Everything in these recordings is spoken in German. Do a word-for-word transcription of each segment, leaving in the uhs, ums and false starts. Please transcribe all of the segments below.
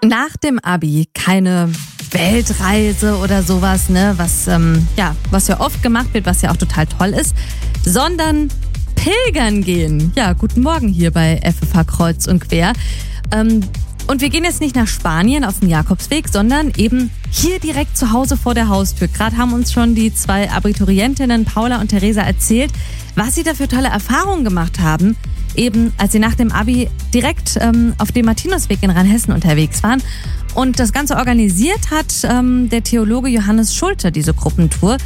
Nach dem Abi keine Weltreise oder sowas, ne, was, ähm, ja, was ja oft gemacht wird, was ja auch total toll ist, sondern pilgern gehen. Ja, guten Morgen hier bei F F H Kreuz und Quer. Ähm, und wir gehen jetzt nicht nach Spanien auf dem Jakobsweg, sondern eben hier direkt zu Hause vor der Haustür. Gerade haben uns schon die zwei Abiturientinnen Paula und Theresa erzählt, was sie da für tolle Erfahrungen gemacht haben, eben als sie nach dem Abi direkt ähm, auf dem Martinusweg in Rheinhessen unterwegs waren. Und das Ganze organisiert hat ähm, der Theologe Johannes Schulte, diese Gruppentour.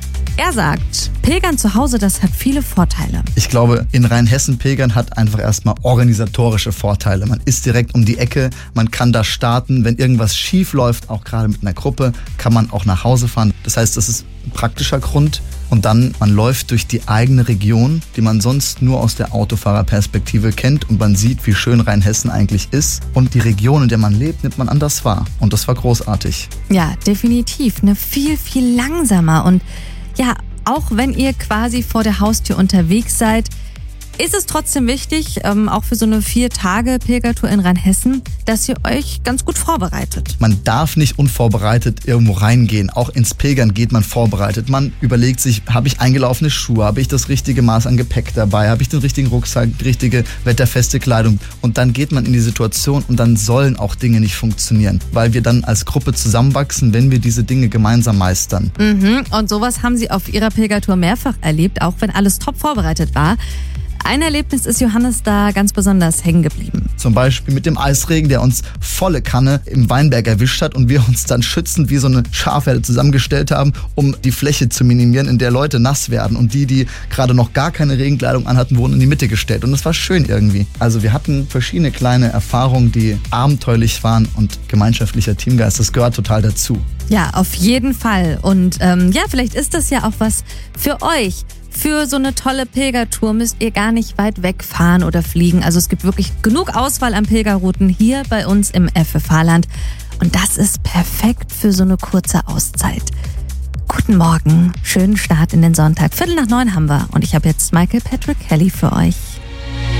Er sagt, Pilgern zu Hause, das hat viele Vorteile. Ich glaube, in Rheinhessen pilgern hat einfach erstmal organisatorische Vorteile. Man ist direkt um die Ecke, man kann da starten. Wenn irgendwas schief läuft, auch gerade mit einer Gruppe, kann man auch nach Hause fahren. Das heißt, das ist ein praktischer Grund. Und dann, man läuft durch die eigene Region, die man sonst nur aus der Autofahrerperspektive kennt. Und man sieht, wie schön Rheinhessen eigentlich ist. Und die Region, in der man lebt, nimmt man anders wahr. Und das war großartig. Ja, definitiv. Ne, viel, viel langsamer. Und ja, auch wenn ihr quasi vor der Haustür unterwegs seid, ist es trotzdem wichtig, ähm, auch für so eine vier Tage Pilgertour in Rheinhessen, dass ihr euch ganz gut vorbereitet. Man darf nicht unvorbereitet irgendwo reingehen. Auch ins Pilgern geht man vorbereitet. Man überlegt sich, habe ich eingelaufene Schuhe, habe ich das richtige Maß an Gepäck dabei, habe ich den richtigen Rucksack, die richtige wetterfeste Kleidung. Und dann geht man in die Situation und dann sollen auch Dinge nicht funktionieren, weil wir dann als Gruppe zusammenwachsen, wenn wir diese Dinge gemeinsam meistern. Mhm. Und sowas haben sie auf ihrer Pilgertour mehrfach erlebt, auch wenn alles top vorbereitet war. Ein Erlebnis ist Johannes da ganz besonders hängen geblieben. Zum Beispiel mit dem Eisregen, der uns volle Kanne im Weinberg erwischt hat und wir uns dann schützend wie so eine Schafherde zusammengestellt haben, um die Fläche zu minimieren, in der Leute nass werden. Und die, die gerade noch gar keine Regenkleidung anhatten, wurden in die Mitte gestellt. Und das war schön irgendwie. Also wir hatten verschiedene kleine Erfahrungen, die abenteuerlich waren, und gemeinschaftlicher Teamgeist, das gehört total dazu. Ja, auf jeden Fall. Und ähm, ja, vielleicht ist das ja auch was für euch. Für so eine tolle Pilgertour müsst ihr gar nicht weit wegfahren oder fliegen. Also es gibt wirklich genug Auswahl an Pilgerrouten hier bei uns im F F H-Land. Und das ist perfekt für so eine kurze Auszeit. Guten Morgen, schönen Start in den Sonntag. Viertel nach neun haben wir. Und ich habe jetzt Michael Patrick Kelly für euch.